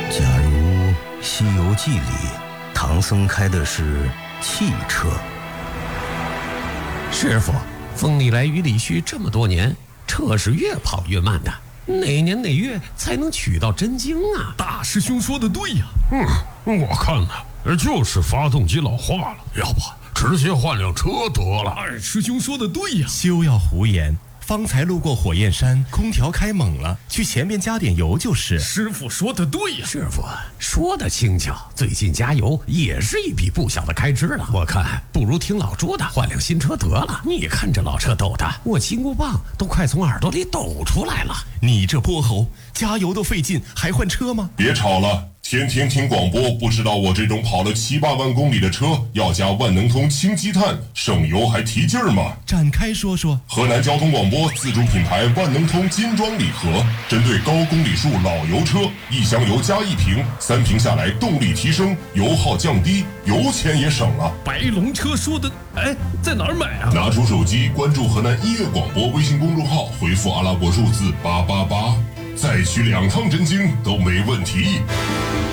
假如《西游记》里唐僧开的是汽车， 师傅，风里来雨里去这么多年，车是越跑越慢的，哪年哪月才能取到真经啊？ 大师兄说的对呀。我看呢，就是发动机老化了，要不直接换辆车得了。二师兄说的对呀。 休要胡言，方才路过火焰山，空调开猛了，去前面加点油就是。 师傅说的对呀。 师傅说的轻巧，最近加油也是一笔不小的开支了。我看不如听老朱的，换辆新车得了。你看这老车抖的，我金箍棒都快从耳朵里抖出来了。 你这泼猴，加油都费劲，还换车吗？ 别吵了。天天听广播，不知道我这种跑了7、8万公里的车要加万能通氢积碳，省油还提劲儿吗？ 展开说说。 河南交通广播自主品牌万能通金装礼盒，针对高公里数老油车，1箱油加1瓶，3瓶下来动力提升，油耗降低，油钱也省了。 白龙车说的，在哪儿买啊？ 拿出手机关注河南音乐广播微信公众号，回复阿拉伯数字888，再取2趟真经都没问题。